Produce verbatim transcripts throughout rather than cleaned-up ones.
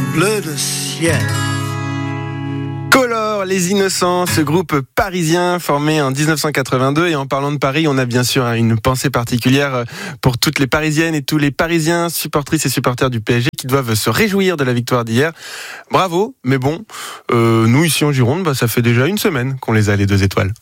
bleu de ciel. Color, les Innocents, ce groupe parisien formé en dix-neuf cent quatre-vingt-deux. Et en parlant de Paris, on a bien sûr une pensée particulière pour toutes les Parisiennes et tous les Parisiens, supportrices et supporters du P S G qui doivent se réjouir de la victoire d'hier. Bravo, mais bon, euh, nous ici en Gironde, bah, ça fait déjà une semaine qu'on les a les deux étoiles.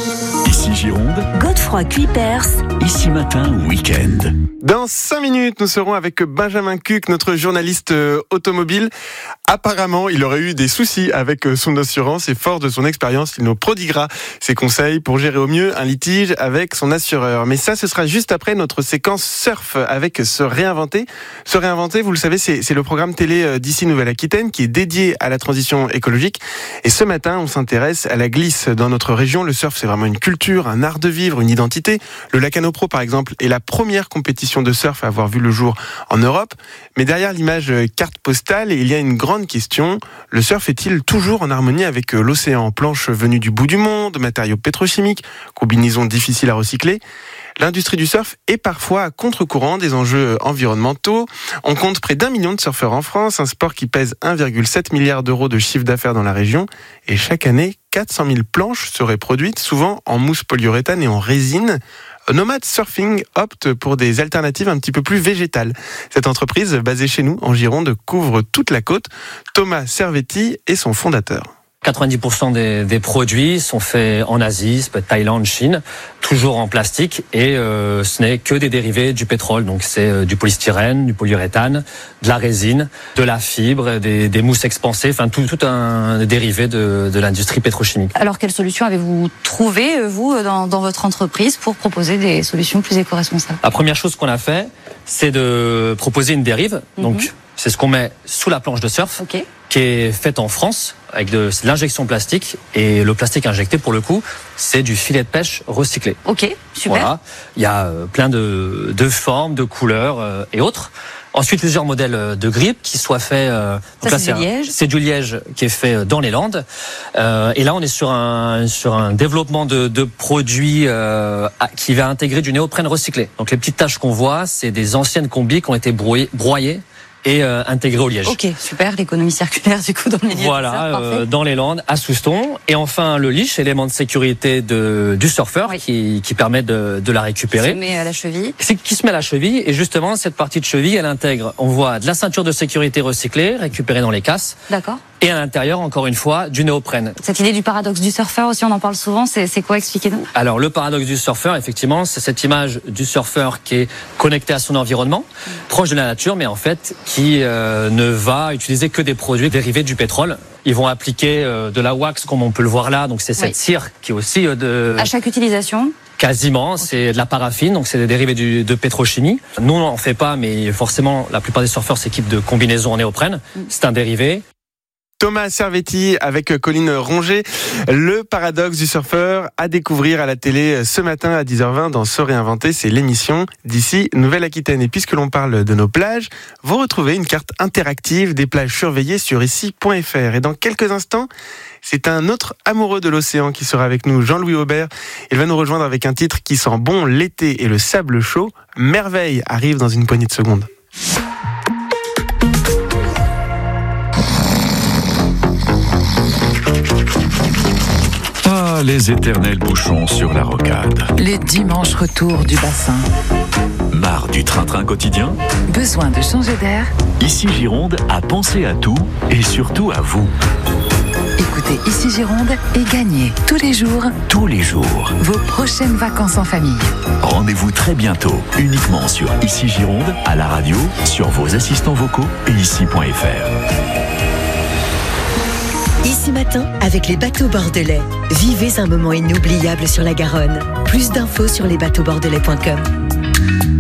Ici Gironde, Godefroy Cuipers. Ici Matin, week-end. Dans cinq minutes, nous serons avec Benjamin Cuc, notre journaliste euh, automobile. Apparemment, il aurait eu des soucis avec euh, son assurance et fort de son expérience, il nous prodiguera ses conseils pour gérer au mieux un litige avec son assureur. Mais ça, ce sera juste après notre séquence surf avec Se Réinventer. Se Réinventer, vous le savez, c'est, c'est le programme télé d'ici Nouvelle-Aquitaine qui est dédié à la transition écologique. Et ce matin, on s'intéresse à la glisse dans notre région. Le surf, c'est vraiment une culture, un art de vivre, une identité. Le Lacano Pro, par exemple, est la première compétition de surf à avoir vu le jour en Europe. Mais derrière l'image carte postale, il y a une grande question. Le surf est-il toujours en harmonie avec l'océan? Planches venues du bout du monde, matériaux pétrochimiques, combinaisons difficiles à recycler. L'industrie du surf est parfois à contre-courant des enjeux environnementaux. On compte près d'un million de surfeurs en France, un sport qui pèse un virgule sept milliard d'euros de chiffre d'affaires dans la région. Et chaque année, quatre cent mille planches seraient produites, souvent en mousse polyuréthane et en résine. Nomad Surfing opte pour des alternatives un petit peu plus végétales. Cette entreprise, basée chez nous, en Gironde, couvre toute la côte. Thomas Servetti est son fondateur. quatre-vingt-dix pour cent des, des produits sont faits en Asie, ça peut être Thaïlande, Chine, toujours en plastique, et euh, ce n'est que des dérivés du pétrole. Donc c'est euh, du polystyrène, du polyuréthane, de la résine, de la fibre, des, des mousses expansées, enfin tout, tout un dérivé de, de l'industrie pétrochimique. Alors quelles solutions avez-vous trouvé, vous, dans, dans votre entreprise pour proposer des solutions plus éco-responsables? La première chose qu'on a fait, c'est de proposer une dérive. Mm-hmm. Donc c'est ce qu'on met sous la planche de surf. Okay. Qui est faite en France avec de, de l'injection plastique, et le plastique injecté pour le coup c'est du filet de pêche recyclé. Ok, super. Voilà, il y a plein de, de formes, de couleurs euh, et autres. Ensuite plusieurs modèles de grippe qui soient faits. Euh, Ça, là, c'est, du c'est, liège. Un, c'est du liège qui est fait dans les Landes. Euh, et là on est sur un sur un développement de, de produits euh, qui va intégrer du néoprène recyclé. Donc les petites taches qu'on voit, c'est des anciennes combis qui ont été brouillées, broyées et euh, intégré au liège. Ok, super, l'économie circulaire du coup dans le milieu. Voilà, euh, dans les Landes, à Souston. Et enfin le leash, élément de sécurité de, du surfeur, oui. qui, qui permet de, de la récupérer. Qui se met à la cheville. C'est qui se met à la cheville, et justement cette partie de cheville, elle intègre, on voit de la ceinture de sécurité recyclée, récupérée dans les casses. D'accord. Et à l'intérieur, encore une fois, du néoprène. Cette idée du paradoxe du surfeur aussi, on en parle souvent, c'est, c'est quoi, expliquez-nous? Alors le paradoxe du surfeur, effectivement, c'est cette image du surfeur qui est connecté à son environnement, mmh. proche de la nature, mais en fait qui euh, ne va utiliser que des produits dérivés du pétrole. Ils vont appliquer euh, de la wax, comme on peut le voir là, donc c'est cette oui. cire qui est aussi euh, de... À chaque utilisation? Quasiment, okay. C'est de la paraffine, donc c'est des dérivés du, de pétrochimie. Nous, on n'en fait pas, mais forcément, la plupart des surfeurs s'équipent de combinaisons en néoprène. Mmh. C'est un dérivé. Thomas Servetti avec Colline Ronget, le paradoxe du surfeur à découvrir à la télé ce matin à dix heures vingt dans Se Réinventer, c'est l'émission d'ici Nouvelle-Aquitaine. Et puisque l'on parle de nos plages, vous retrouvez une carte interactive des plages surveillées sur ici point f r. Et dans quelques instants, c'est un autre amoureux de l'océan qui sera avec nous, Jean-Louis Aubert. Il va nous rejoindre avec un titre qui sent bon l'été et le sable chaud. Merveille arrive dans une poignée de secondes. Les éternels bouchons sur la rocade. Les dimanches retour du bassin. Marre du train-train quotidien? Besoin de changer d'air? Ici Gironde a pensé à tout et surtout à vous. Écoutez Ici Gironde et gagnez tous les jours, tous les jours, vos prochaines vacances en famille. Rendez-vous très bientôt, uniquement sur Ici Gironde, à la radio, sur vos assistants vocaux et ici point f r. Ici Matin, avec les bateaux bordelais. Vivez un moment inoubliable sur la Garonne. Plus d'infos sur les bateaux bordelais point com.